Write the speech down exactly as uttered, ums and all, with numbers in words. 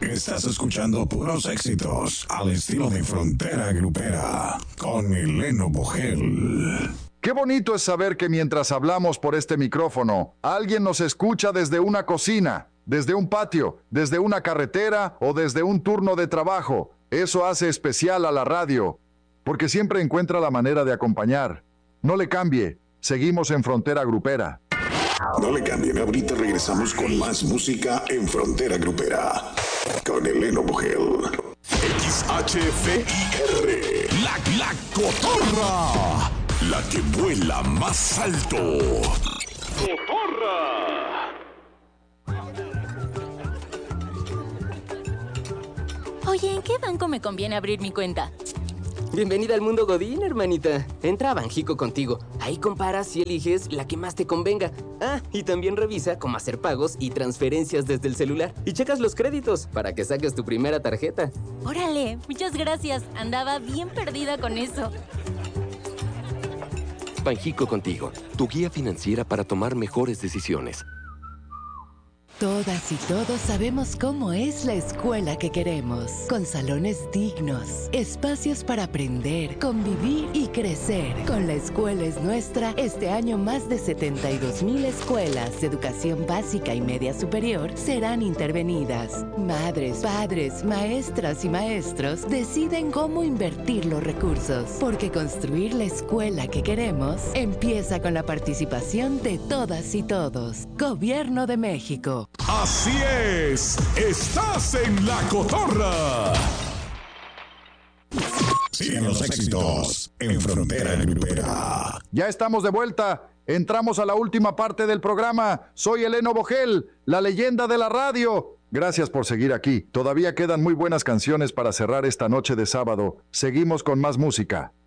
Estás escuchando puros éxitos al estilo de Frontera Grupera con Eleno Bogel. Qué bonito es saber que mientras hablamos por este micrófono, alguien nos escucha desde una cocina, desde un patio, desde una carretera o desde un turno de trabajo. Eso hace especial a la radio, porque siempre encuentra la manera de acompañar. No le cambie, seguimos en Frontera Grupera. No le cambien, ahorita regresamos con más música en Frontera Grupera con Eleno Bogel. X H V I R, la, la cotorra, la que vuela más alto. ¡Cotorra! Oye, ¿en qué banco me conviene abrir mi cuenta? Bienvenida al mundo Godín, hermanita. Entra a Banjico Contigo. Ahí comparas y eliges la que más te convenga. Ah, y también revisa cómo hacer pagos y transferencias desde el celular. Y checas los créditos para que saques tu primera tarjeta. Órale, muchas gracias. Andaba bien perdida con eso. Banjico Contigo, tu guía financiera para tomar mejores decisiones. Todas y todos sabemos cómo es la escuela que queremos, con salones dignos, espacios para aprender, convivir y crecer. Con La Escuela es Nuestra, este año más de setenta y dos mil escuelas de educación básica y media superior serán intervenidas. Madres, padres, maestras y maestros deciden cómo invertir los recursos, porque construir la escuela que queremos empieza con la participación de todas y todos. Gobierno de México. Así es, estás en la cotorra. Siguen los éxitos en Frontera Grupera. Ya estamos de vuelta. Entramos a la última parte del programa. Soy Eleno Bogel, la leyenda de la radio. Gracias por seguir aquí. Todavía quedan muy buenas canciones para cerrar esta noche de sábado. Seguimos con más música.